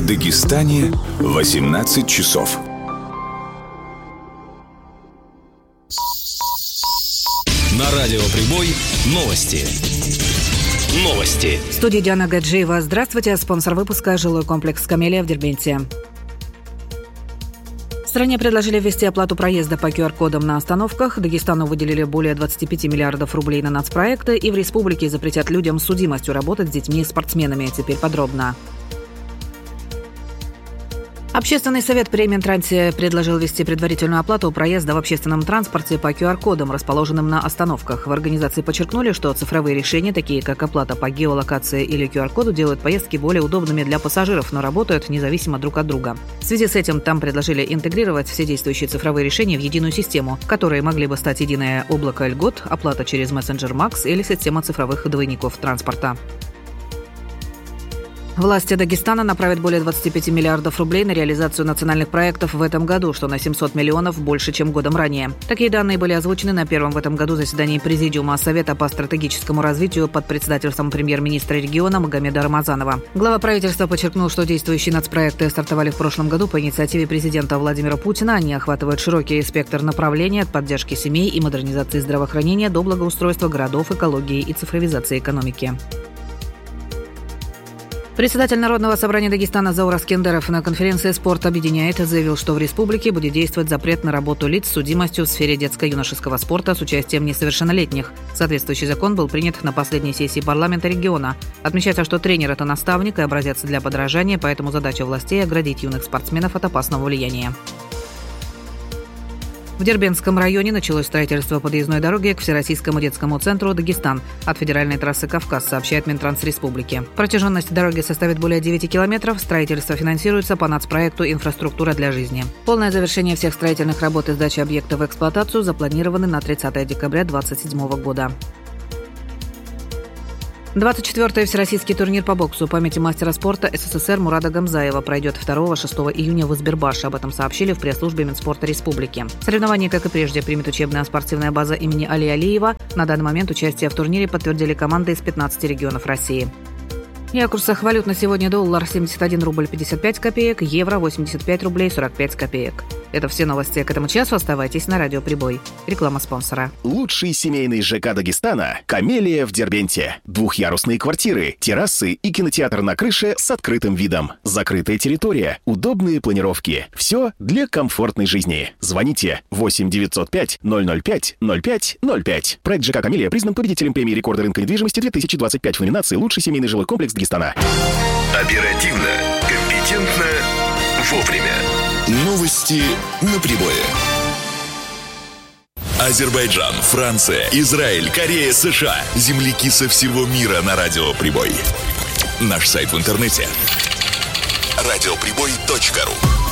В Дагестане 18 часов. На радио «Прибой» новости. В студии Диана Гаджиева. Здравствуйте. Спонсор выпуска – жилой комплекс «Камелия» в Дербенте. В стране предложили ввести оплату проезда по QR-кодам на остановках. Дагестану выделили более 25 миллиардов рублей на нацпроекты. И в республике запретят людям с судимостью работать с детьми и спортсменами. Теперь подробно. Общественный совет при Минтрансе предложил ввести предварительную оплату проезда в общественном транспорте по QR-кодам, расположенным на остановках. В организации подчеркнули, что цифровые решения, такие как оплата по геолокации или QR-коду, делают поездки более удобными для пассажиров, но работают независимо друг от друга. В связи с этим там предложили интегрировать все действующие цифровые решения в единую систему, которые могли бы стать единое облако льгот, оплата через мессенджер Макс или система цифровых двойников транспорта. Власти Дагестана направят более 25 миллиардов рублей на реализацию национальных проектов в этом году, что на 700 миллионов больше, чем годом ранее. Такие данные были озвучены на первом в этом году заседании Президиума Совета по стратегическому развитию под председательством премьер-министра региона Магомеда Рамазанова. Глава правительства подчеркнул, что действующие нацпроекты стартовали в прошлом году по инициативе президента Владимира Путина. Они охватывают широкий спектр направлений от поддержки семей и модернизации здравоохранения до благоустройства городов, экологии и цифровизации экономики. Председатель Народного собрания Дагестана Заур Аскендеров на конференции «Спорт объединяет» заявил, что в республике будет действовать запрет на работу лиц с судимостью в сфере детско-юношеского спорта с участием несовершеннолетних. Соответствующий закон был принят на последней сессии парламента региона. Отмечается, что тренер – это наставник и образец для подражания, поэтому задача властей – оградить юных спортсменов от опасного влияния. В Дербентском районе началось строительство подъездной дороги к Всероссийскому детскому центру «Дагестан» от федеральной трассы «Кавказ», сообщает Минтранс Республики. Протяженность дороги составит более 9 километров. Строительство финансируется по нацпроекту «Инфраструктура для жизни». Полное завершение всех строительных работ и сдачи объекта в эксплуатацию запланированы на 30 декабря 2027 года. 24-й Всероссийский турнир по боксу памяти мастера спорта СССР Мурада Гамзаева пройдет 2-6 июня в Избербаше. Об этом сообщили в пресс-службе Минспорта Республики. Соревнования, как и прежде, примет учебная спортивная база имени Али Алиева. На данный момент участие в турнире подтвердили команды из 15 регионов России. И о курсах валют на сегодня: доллар 71 рубль 55 копеек, евро 85 рублей 45 копеек. Это все новости к этому часу. Оставайтесь на радио «Прибой». Реклама спонсора. Лучший семейный ЖК Дагестана – «Камелия» в Дербенте. Двухъярусные квартиры, террасы и кинотеатр на крыше с открытым видом. Закрытая территория, удобные планировки. Все для комфортной жизни. Звоните 8 905 005 05 05. Проект ЖК «Камелия» признан победителем премии рекорда рынка недвижимости 2025 в номинации «Лучший семейный жилой комплекс Дагестана». Оперативно, компетентно, вовремя. Новости на Прибое. Азербайджан, Франция, Израиль, Корея, США. Земляки со всего мира на радио «Прибой». Наш сайт в интернете – радиоприбой.ру.